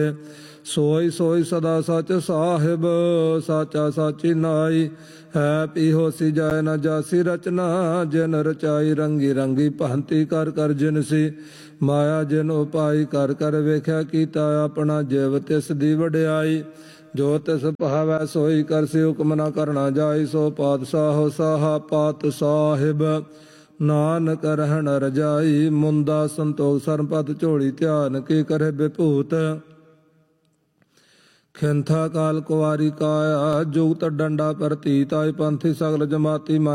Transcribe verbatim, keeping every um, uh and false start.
सोई सोई सदा सच साहिब साचा साची नाई है पीहो सी जाय न जासी रचना जिन रचाई रंगी रंगी भांति कर कर जिनसी माया जिन उपाई कर कर वेख्या कीता अपना जिव तिस दी वड्याई जो तिस भावै सोई करसी हुक्म न करना जाई सो पातशाह साहा पात साहिब नानक रहन रजाई मुंदा संतोख सरपत झोली ध्यान की करे विभूत खिंथा काल कुवारी काया जुगत डंडा प्रतीत आय पंथी सगल जमाती